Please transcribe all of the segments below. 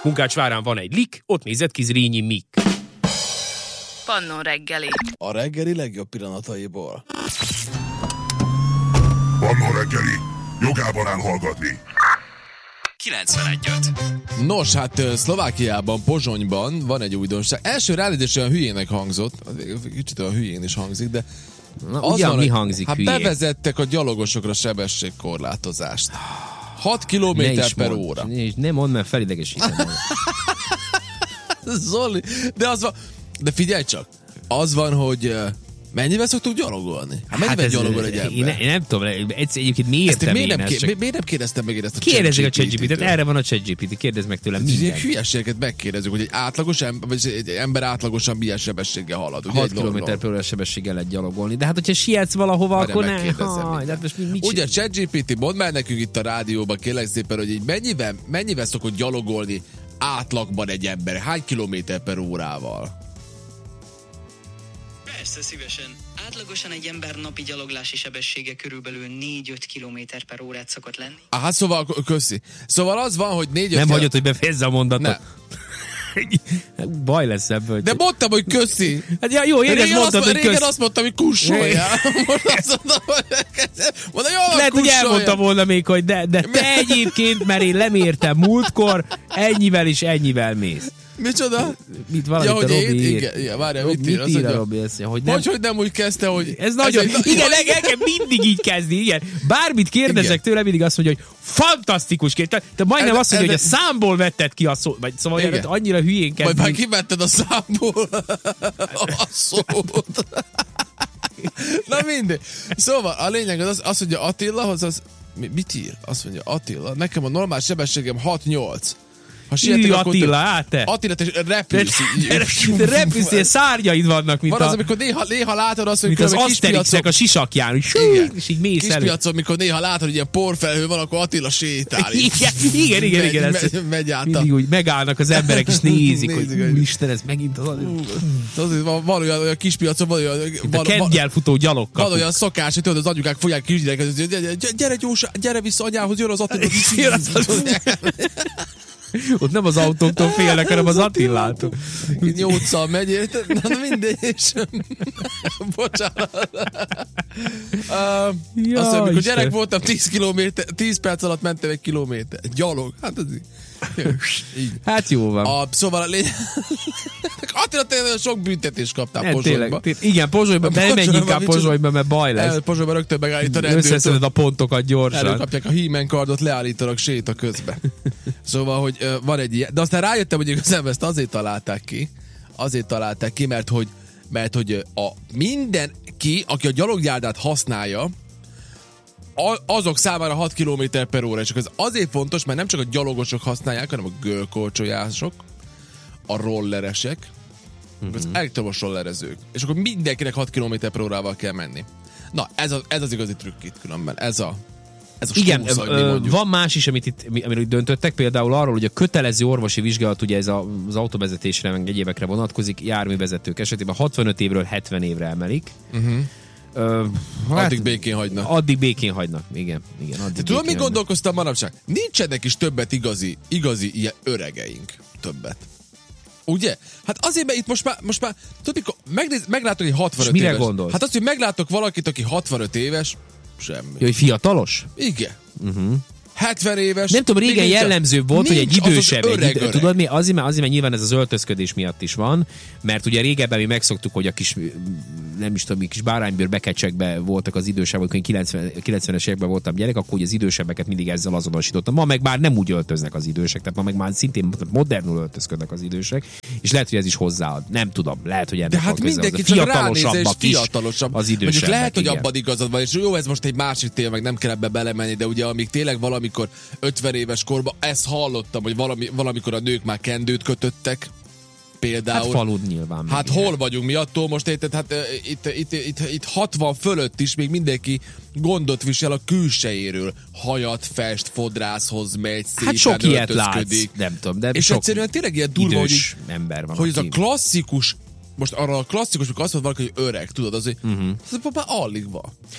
Munkácsvárán van egy lik, ott nézett ki Zrínyi Mik. Pannon reggeli. A reggeli legjobb pillanataiból. Pannon reggeli. Jogában áll hallgatni. 91.5. Nos, hát Szlovákiában, Pozsonyban van egy újdonság. Első ránézés olyan hülyének hangzott, kicsit olyan hülyén is hangzik, de Ugyan mi hangzik hát hülyén? bevezettek a gyalogosokra sebességkorlátozást. 6 km/h. Ne mondd, mert felidegesítem. Zoli, de figyelj csak, az van, hogy mennyivel szoktuk gyalogolni? Hát mennyivel gyalogol egy ember? Én nem tudom, egyébként mi értem én ezt? Miért nem kérdeztem meg ezt a Kérdezzük a ChatGPT-t, erre van a ChatGPT, kérdezd meg tőlem mindent. Hülyeségeket megkérdezzük, hogy egy átlagos ember, vagy egy ember átlagosan milyen sebességgel halad. 6 km/h sebességgel lehet gyalogolni, de hát hogyha sietsz valahova, akkor ne. Ugye ChatGPT, mondd már nekünk itt a rádióban, kérlek szépen, hogy így mennyivel szokott gyalogolni átlagban egy ember? Hány km/h-val? Persze, szívesen. Átlagosan egy ember napi gyaloglási sebessége körülbelül 4-5 km/h szokott lenni. Aha, szóval köszi. Szóval az van, hogy 4-5 Nem hagyod, hogy befejezze a mondatot. Baj lesz ebből. De mondtam, hogy köszi. Hát ja, jó, érez mondtad, hogy régen azt mondtam, hogy kussoljál. Most azt mondtam, hogy jó, lehet, hogy elmondta volna még, hogy de te egyébként, mert én lemértem múltkor, ennyivel is ennyivel mész. Micsoda? Mit valamit a Robi ír. Igen, várjál, mit ír a Robi? Hogy nem úgy kezdte, hogy... Ez nagyon... Igen, nekem mindig így kezdi, igen. Bármit kérdezek tőle, mindig azt mondja, hogy fantasztikus kérdés. Te majdnem azt mondja, hogy a számból vetted ki a szót. Vagy szóval annyira hülyén kezdi. Majd már kivetted a számból a szót. Na mindegy. Szóval a lényeg az hogy Attilahoz az... Mit ír? Azt mondja, Attila, nekem a normál sebességem 6-8. Attila, te repülsz, ilyen szárnyaid vannak, mint van az, amikor néha látod azt, hogy mint az Asterixnek a sisakján, és így mész elő. Kispiacon, mikor néha látod, hogy ilyen porfelhő van, akkor Attila sétál. Igen. Megy át. Mindig úgy megállnak az emberek, és nézik, hogy Isten, ez megint az Attila. Van olyan kispiacon, van olyan... A kengyel futó gyalogkapuk. Van olyan szokás, hogy tudod, az anyukák fogják kisgyereket, gyere vissza anyához, jön az Attila. Ott nem az autóktól félnek, hanem az Attilától. 8-szal megy, na mindegy, és... Bocsánat. Azt mondja, mikor gyerek voltam, 10 perc alatt mentem egy kilométer. Gyalog. Hát ez így. Hát jó van. Szóval a lényeg... Attila, tényleg sok büntetést kaptál Pozsonyban. Igen, Pozsonyban, de nem menj inkább Pozsonyban, mert baj lesz. Pozsonyban rögtön megállít a rendőrt. Összeszeded a pontokat gyorsan. Előkapják a He-Man kardot, leállítanak séta közben. Szóval, hogy van egy ilyen... De aztán rájöttem, hogy igazából ezt azért találták ki, mert hogy mindenki, aki a gyalogjárdát használja, azok számára 6 km/h, és ez azért fontos, mert nem csak a gyalogosok használják, hanem a görkorcsolyások, a rolleresek, az elektromos rollerezők, és akkor mindenkinek 6 km/h-val kell menni. Na, ez az igazi trükk itt különben, ez a igen, van más is, amiről döntöttek, például arról, hogy a kötelező orvosi vizsgálat, ugye ez az autóvezetésre, meg egyébekre vonatkozik, járművezetők esetében 65 évről 70 évre emelik. Addig békén hagynak. Addig békén hagynak, igen. Tudom, mi gondolkoztam manapság? Nincsenek is többet igazi ilyen öregeink. Többet. Ugye? Hát azért, mert itt most már tudod, meglátok egy 65 éves. Mire gondolsz? Hát azt, hogy meglátok valakit, aki 65 éves, semmi. Jó, hogy fiatalos? Igen. 70 éves. Nem tudom, régen jellemző volt, hogy egy idősebb. Tudod mi? Azért, mert nyilván ez az öltözködés miatt is van, mert ugye régebben mi megszoktuk, hogy a kis, nem is tudom, kis báránybőr bekecsekbe voltak az idősebbek, amikor én 90-es években voltam gyerek, akkor ugye az idősebbeket mindig ezzel azonosítottam. Ma meg már nem úgy öltöznek az idősek, tehát ma meg már szintén modernul öltözködnek az idősek, és lehet, hogy ez is hozzáad. Nem tudom, lehet, hogy ennek de hát mindenki csak fiatalosabb az idősebbek. Mondjuk lehet, hogy abban igazad van, és jó, ez most egy másik téma, meg nem kell ebbe belemenni, de ugye amíg tényleg valamikor 50 éves korban, ezt hallottam, hogy valamikor a nők már kendőt kötöttek, például. Hát falud nyilván. Hát hol vagyunk mi attól most, érted? Hát itt 60 fölött is még mindenki gondot visel a külsejéről. Hajat fest, fodrászhoz megy, szépen hát sok ilyet öltözködik. Látsz, nem tudom, de és egyszerűen tényleg ilyen durva, hogy, ember van, hogy ez a klasszikus, most arra a klasszikus, amikor azt mondod valaki, hogy öreg, tudod, az, hogy ez már alig van.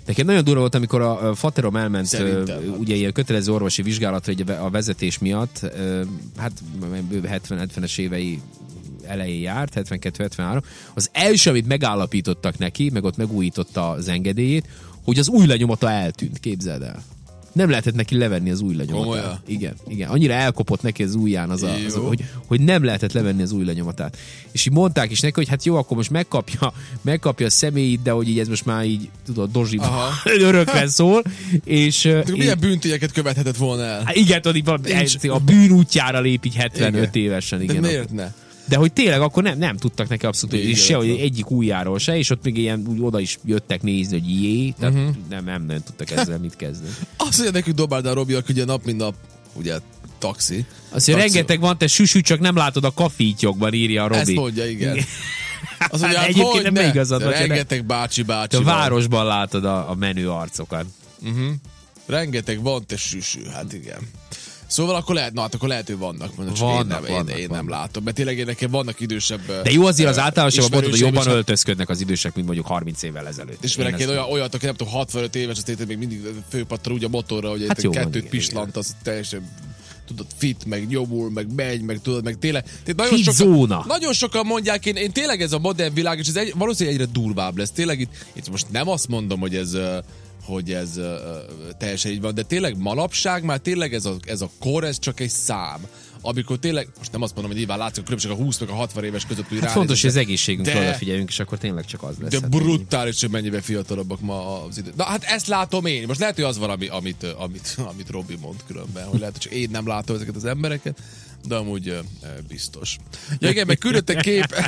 Nekem nagyon durva volt, amikor a faterom elment Szerintem. ugye ilyen kötelező orvosi vizsgálatra ugye a vezetés miatt, hát bőven 70-es évei elején járt, 72-73, az első, amit megállapítottak neki, meg ott megújította az engedélyét, hogy az új lenyomata eltűnt, képzeld el. Nem lehetett neki levenni az új lenyomatát. Igen. Annyira elkopott neki az ujján hogy nem lehetett levenni az új lenyomatát. És így mondták is neki, hogy hát jó, akkor most megkapja a személyit, de hogy így ez most már így, tudod, dozsiba örökre szól. És milyen bűntényeket követhetett volna el? Igen, tudod, a bűn útjára lép így 75 évesen. Igen, de miért ne? De hogy tényleg akkor nem tudtak neki abszolút, és se, hogy egyik ujjáról se, és ott még ilyen úgy oda is jöttek nézni, hogy jé, tehát nem tudtak ezzel mit kezdeni. Azt mondja nekünk Dobárdán Robiak, hogy nap mint nap, ugye, taxi. Azt mondja, rengeteg van, te süsű, csak nem látod a kafítyokban, írja a Robi. Ezt mondja, igen. Azt mondja, hát egyébként nem igazad, rengeteg bácsi. A városban látod a menő arcokat. Rengeteg van, te süsű, hát igen. Szóval akkor lehet, hogy vannak. Én nem látom. Mert tényleg nekem vannak idősebb. De jó, azért az általánosabban mondod, hogy jobban öltözködnek az idősek, mint mondjuk 30 évvel ezelőtt. Ismerek én olyat, aki nem tudom, 65 éves, azt még mindig főpattal úgy a motorra, hogy hát kettőt pislant, az teljesen tudod, fit, meg nyomul, meg megy, meg tudod, meg tényleg. Nagyon sokan mondják, én tényleg ez a modern világ, és ez valószínűleg egyre durvább lesz. Tényleg itt most nem azt mondom, hogy ez teljesen így van, de tényleg manapság már tényleg ez a kor, ez csak egy szám. Amikor tényleg, most nem azt mondom, hogy nyilván látszik a különbség a 20 meg a 60 éves között, hogy fontos, hogy az egészségünkre odafigyeljünk, és akkor tényleg csak az lesz. De brutális, hogy mennyivel fiatalabbak ma az idő. Na hát ezt látom én. Most lehet, hogy az van, amit Robi mond különben, hogy lehet, hogy csak én nem látom ezeket az embereket, de amúgy biztos. Ja, igen, meg küldöttek képet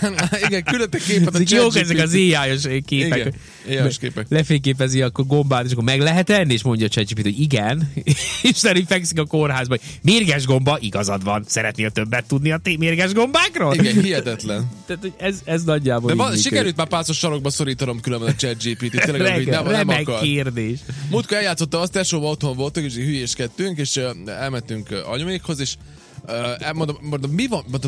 a jók ezek az AI-os képek. Igen, képek. Lefényképezi akkor gombát, és akkor meg lehet enni, és mondja a ChatGPT, hogy igen, és szerint fekszik a kórházban, hogy mérges gomba, igazad van, szeretnél többet tudni a mérges gombákról? Igen, hihetetlen. Tehát, hogy ez nagyjából de sikerült már párszor sarokba szorítanom különben a ChatGPT, tényleg, nem akar. Kérdés. Múltkor eljátszotta azt, tesóval otthon voltunk, és hülyéskedtünk, és elmentünk anyumékhoz, és mondom, mi van? Mondom,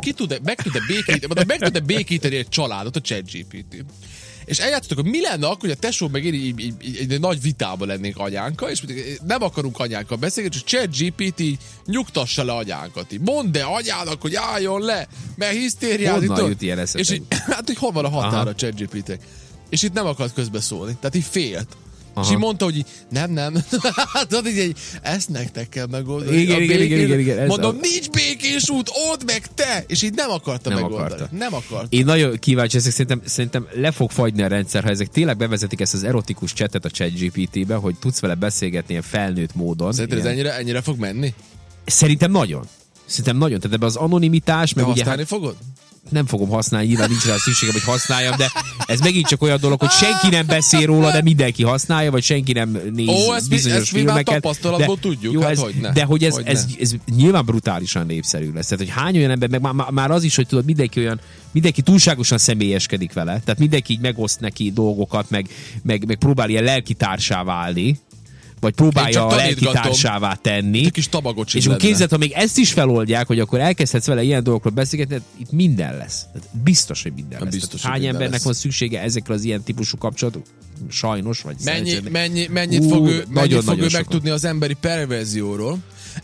meg tud-e békíteni egy családot a ChatGPT? És eljátszottak, hogy mi lenne akkor, hogy a tesó meg én így egy nagy vitában lennénk anyánkkal, és nem akarunk anyánkkal beszélni, csak ChatGPT nyugtassa le anyánkat. Mondd de anyának, hogy álljon le, mert hisztériázik. Honnan jut ilyen eszetek? És így, hát, hogy hol van a határa a ChatGPT-nek? És itt nem akart közbeszólni, tehát így félt. Aha. És így mondta, hogy nem. Tudod, így ezt nektek kell megoldani. Igen. Mondom, nincs békés út, old meg te! És így nem akarta megoldani. Nem akarta. Én nagyon kíváncsi, szerintem le fog fagyni a rendszer, ha ezek tényleg bevezetik ezt az erotikus chatet a ChatGPT-be, hogy tudsz vele beszélgetni ilyen felnőtt módon. Szerinted ez ennyire fog menni? Szerintem nagyon. Tehát ebben az anonimitás, meg ugye... használni fogod? Nem fogom használni, nyilván nincs rá szükségem, hogy használjam, de ez megint csak olyan dolog, hogy senki nem beszél róla, de mindenki használja, vagy senki nem néz bizonyos filmeket. Mi már tapasztalatból tudjuk, jó, hát hogyne. De hogy ez nyilván brutálisan népszerű lesz. Tehát, hogy hány olyan ember, meg már az is, hogy tudod, mindenki túlságosan személyeskedik vele, tehát mindenki így megoszt neki dolgokat, meg próbál ilyen lelkitársá válni, vagy próbálja a lelkitársává tenni. Egy kis tabagocsi és akkor képzeld, ha még ezt is feloldják, hogy akkor elkezdhetsz vele ilyen dolgokról beszélgetni, itt minden lesz. Biztos, hogy minden lesz. Biztos, hány embernek van szüksége ezekre az ilyen típusú kapcsolatok? Sajnos, vagy mennyit fog ő megtudni az emberi perverzióról?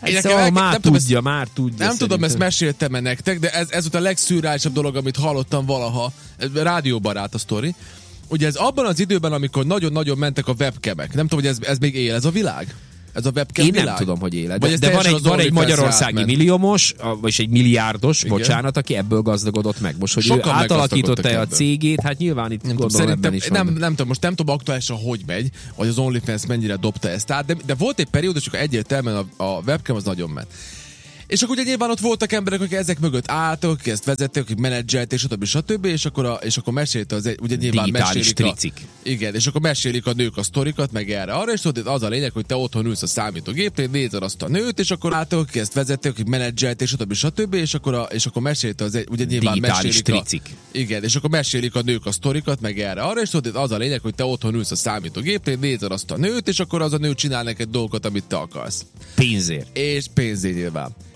Már tudja. Nem tudom, ezt meséltem-e nektek, de ez volt a legszürreálisabb dolog, amit hallottam valaha. Rádióbarát a sztori. Ugye ez abban az időben, amikor nagyon-nagyon mentek a webcamek. Nem tudom, hogy ez még él, ez a világ? Ez a webcam Én világ? nem tudom, hogy él. De van egy magyarországi milliómos, vagy egy milliárdos, igen, bocsánat, aki ebből gazdagodott meg. Most, hogy sokan ő átalakította a cégét, hát nyilván itt gondolom ebben is van. Nem tudom, most nem tudom aktuálisan, hogy megy, vagy az OnlyFans mennyire dobta ezt át, de volt egy periódus, amikor egyértelműen a webcam az nagyon ment. És akkor ugye nyilván ott voltak emberek, akik ezek mögött álltak, akik ezt vezettek, akik menedzselték, stb. És akkor mesélte ugye nyilván digitális tricik. Igen, és akkor mesélik a nők a sztorikat, meg arra, és tudod, az a lényeg, hogy te otthon ülsz a számítógépnél, nézed azt a nőt, és akkor álltak, akik ezt vezettek, akik menedzselték, stb. És akkor mesélte ugye nyilván digitális tricik. Igen, és akkor mesélik a nők a sztorikat, meg arra, és tudod, az a lényeg, hogy te otthon ülsz a számítógépnél, nézed azt a nőt, és akkor az a nő csinál neked dolgokat, amit te akarsz. Pénzért. És pénzért nyilván.